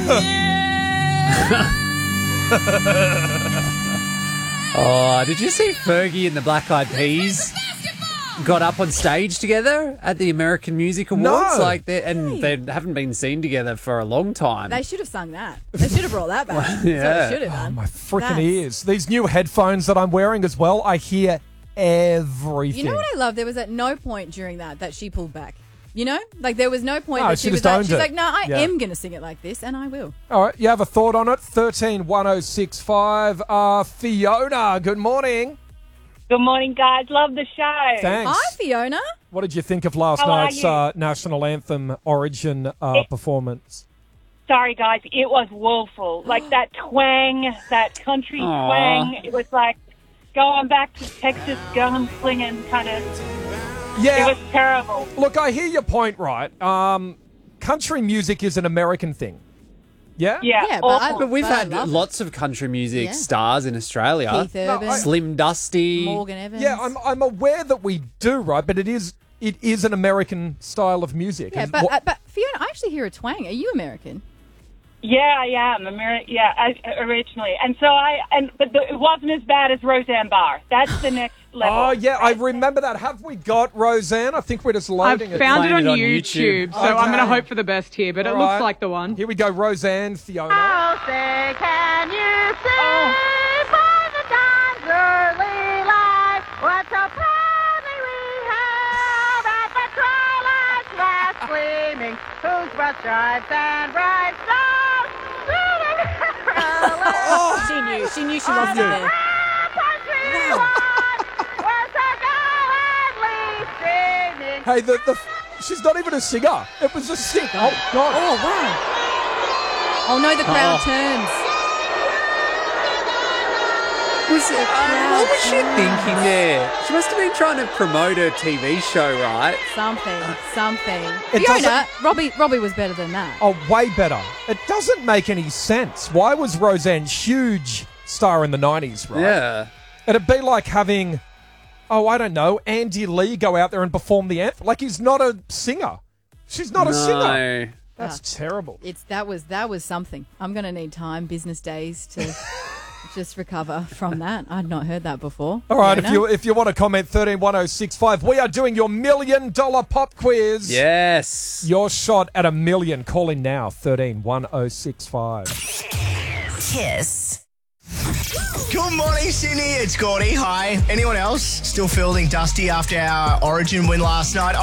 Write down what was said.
Oh, did you see Fergie and the Black Eyed Peas got up on stage together at the American Music Awards? No. They haven't been seen together for a long time. They should have sung that. They should have brought that back. Yeah. That's what they should have done. My freaking ears. These new headphones that I'm wearing as well, I hear everything. You know what I love? There was at no point during that she pulled back. You know? Like, there was no point No, that she she was just like, owned she's it. like, no, I Yeah. am going to sing it like this, and I will. All right, you have a thought on it? 131065. Fiona, good morning. Good morning, guys. Love the show. Thanks. Hi, Fiona. What did you think of last How are night's you? national anthem origin performance? Sorry, guys. It was woeful. Like that twang, that country twang. It was like going back to Texas gunslinging kind of. Yeah. It was terrible. Look, I hear your point, right? Country music is an American thing. Yeah? Yeah, awful. But we've But I had love it. lots of country music Yeah. stars in Australia. Keith Urban, Slim Dusty. Morgan Evans. Yeah, I'm aware that we do, right? But it is an American style of music. Yeah, And but what- Fiona, I actually hear a twang. Are you American? Yeah, I am. Originally. And so it wasn't as bad as Roseanne Barr. That's the next level. Oh, yeah, I remember that. Have we got Roseanne? I think we're just I've loading it. found it Playing on it on YouTube, YouTube. so I'm going to Okay. hope for the best here, but it All looks right. like the one. Here we go, Roseanne, Fiona. How say can you see by the dawn's early light what so proudly we have at the twilight's last gleaming, whose broad stripes and bright stars She knew she lost it there. Hey, she's not even a singer. It was a sing. Oh, God. Oh, wow. Oh, no, the crowd turns. What was she thinking there? She must have been trying to promote her TV show, right? Something. It Fiona, Robbie was better than that. Oh, way better. It doesn't make any sense. Why was Roseanne huge star in the 90s, right? Yeah. It'd be like having, I don't know, Andy Lee go out there and perform the anthem. Like, he's not a singer. She's not a singer. No. That's terrible. That was something. I'm going to need time, business days to just recover from that. I'd not heard that before. All right, Fiona? if you want to comment, 131065. We are doing your $1 million pop quiz. Yes. Your shot at $1 million. Call in now, 131065. Kiss. Good morning, Sydney. It's Gordy. Hi. Anyone else still feeling dusty after our Origin win last night?